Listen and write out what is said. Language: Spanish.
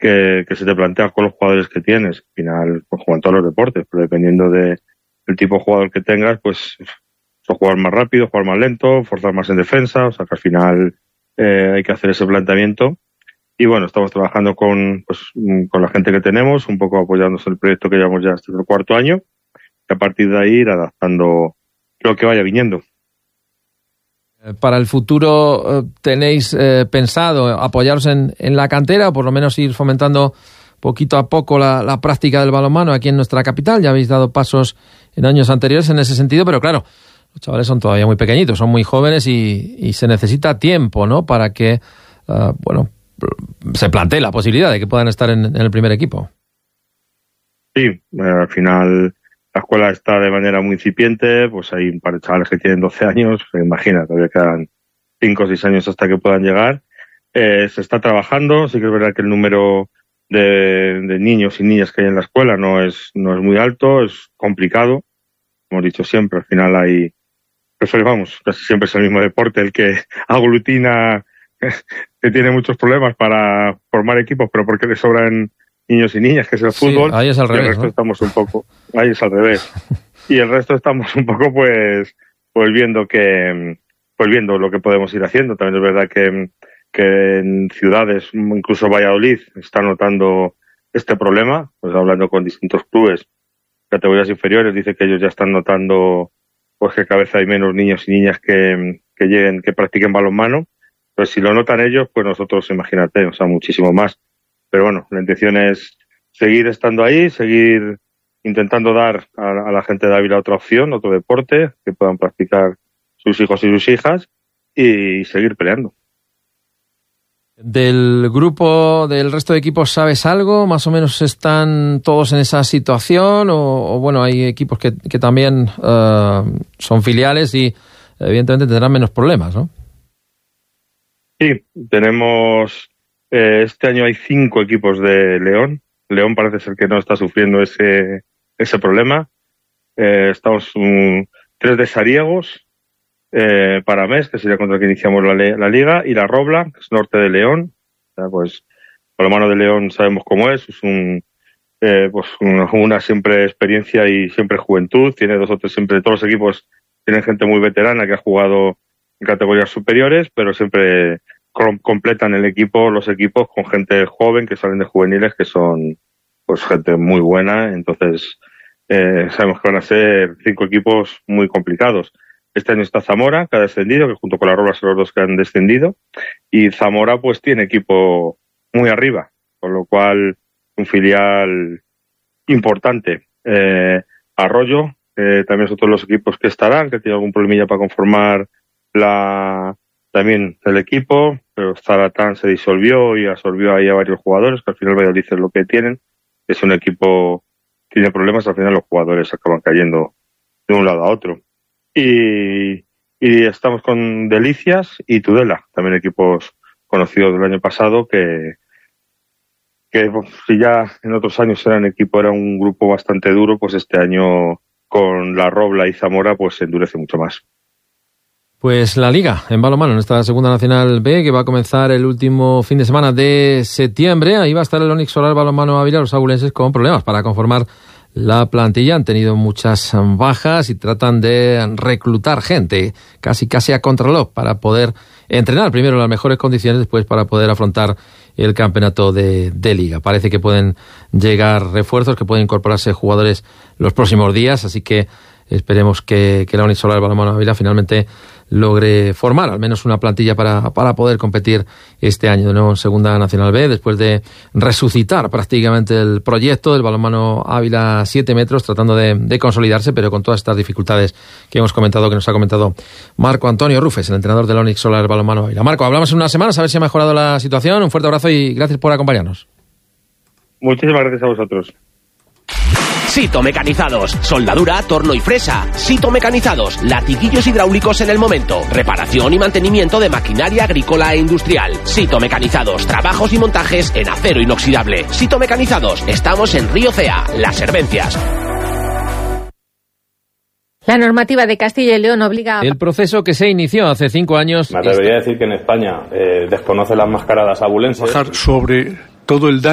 que se te plantea con los jugadores que tienes. Al final, pues como en todos los deportes, pero dependiendo del tipo de jugador que tengas, pues jugar más rápido, jugar más lento, forzar más en defensa, o sea que al final hay que hacer ese planteamiento. Y bueno, estamos trabajando con la gente que tenemos, un poco apoyándonos en el proyecto que llevamos ya hasta el 4º año, y a partir de ahí ir adaptando lo que vaya viniendo. Para el futuro, ¿tenéis pensado apoyaros en la cantera o por lo menos ir fomentando poquito a poco la práctica del balonmano aquí en nuestra capital? Ya habéis dado pasos en años anteriores en ese sentido, pero claro, los chavales son todavía muy pequeñitos, son muy jóvenes y se necesita tiempo, ¿no?, para que, se plantee la posibilidad de que puedan estar en el primer equipo. Sí, al final la escuela está de manera muy incipiente, pues hay un par de chavales que tienen 12 años, imagina, todavía quedan 5 o 6 años hasta que puedan llegar. Se está trabajando, sí que es verdad que el número de niños y niñas que hay en la escuela no es muy alto, es complicado, como he dicho siempre, al final casi siempre es el mismo deporte el que aglutina, que tiene muchos problemas para formar equipos, pero porque le sobran niños y niñas, que es el fútbol. Ahí es al revés, el resto, ¿no? Ahí es al revés. Y el resto estamos un poco pues viendo lo que podemos ir haciendo. También es verdad que en ciudades, incluso Valladolid, está notando este problema, pues hablando con distintos clubes, categorías inferiores, dice que ellos ya están notando pues que cada vez hay menos niños y niñas que practiquen balonmano. Pues si lo notan ellos, pues nosotros, imagínate, o sea, muchísimo más. Pero bueno, la intención es seguir estando ahí, seguir intentando dar a la gente de Ávila otra opción, otro deporte que puedan practicar sus hijos y sus hijas y seguir peleando. ¿Del grupo, del resto de equipos, sabes algo? ¿Más o menos están todos en esa situación? ¿O bueno, hay equipos que también son filiales y evidentemente tendrán menos problemas, ¿no? Sí, tenemos... este año hay 5 equipos de León. León parece ser que no está sufriendo ese problema. Estamos 3 de Sariegos, Paramés, que sería contra el que iniciamos la liga, y La Robla, que es norte de León. O sea, pues balonmano de León sabemos cómo es una siempre experiencia y siempre juventud. Tiene 2 o 3, siempre todos los equipos tienen gente muy veterana que ha jugado en categorías superiores, pero siempre completan los equipos con gente joven que salen de juveniles, que son pues gente muy buena. Entonces sabemos que van a ser 5 equipos muy complicados. Este año está Zamora, que ha descendido, que junto con La Robla son los 2 que han descendido, y Zamora pues tiene equipo muy arriba, con lo cual un filial importante. Arroyo también es otro de los equipos que estarán, que tiene algún problemilla para conformar también el equipo, pero Zaratán se disolvió y absorbió ahí a varios jugadores, que al final Valladolid es lo que tienen. Es un equipo que tiene problemas, al final los jugadores acaban cayendo de un lado a otro. Y estamos con Delicias y Tudela, también equipos conocidos del año pasado, que si ya en otros años era un grupo bastante duro, pues este año con La Robla y Zamora pues se endurece mucho más. Pues la Liga en balonmano, en esta segunda nacional B, que va a comenzar el último fin de semana de septiembre. Ahí va a estar el Onix Solar Balonmano Ávila, los abulenses con problemas para conformar la plantilla. Han tenido muchas bajas y tratan de reclutar gente casi a contrarreloj para poder entrenar primero en las mejores condiciones, después para poder afrontar el campeonato de Liga. Parece que pueden llegar refuerzos, que pueden incorporarse jugadores los próximos días, así que esperemos que la Onix Solar Balonmano Ávila finalmente logre formar al menos una plantilla para poder competir este año de nuevo en Segunda Nacional B, después de resucitar prácticamente el proyecto del balonmano Ávila 7 metros, tratando de consolidarse, pero con todas estas dificultades que hemos comentado, que nos ha comentado Marco Antonio Rufes, el entrenador del Onix Solar Balonmano Ávila. Marco, hablamos en unas semanas a ver si ha mejorado la situación. Un fuerte abrazo y gracias por acompañarnos. Muchísimas gracias a vosotros. Sito Mecanizados, soldadura, torno y fresa. Sito Mecanizados, latiguillos hidráulicos en el momento. Reparación y mantenimiento de maquinaria agrícola e industrial. Sito Mecanizados, trabajos y montajes en acero inoxidable. Sito Mecanizados, estamos en Río Cea, Las Hervencias. La normativa de Castilla y León obliga a... El proceso que se inició hace 5 años... Me atrevería a decir que en España desconoce las mascaradas abulenses. Bajar sobre todo el daño